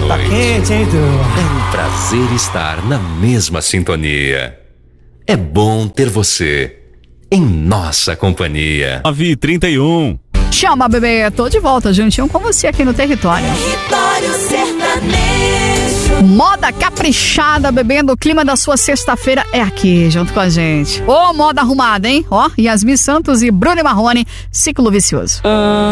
noite. Tá quente, hein, tu? É um prazer estar na mesma sintonia. É bom ter você em nossa companhia. 9h31. Chama, bebê. Tô de volta, juntinho com você aqui no Território. Território Sertanejo. Moda caprichada, bebendo. O clima da sua sexta-feira é aqui, junto com a gente. Ô, moda arrumada, hein? Ó, Yasmin Santos e Bruno Marrone, Ciclo Vicioso.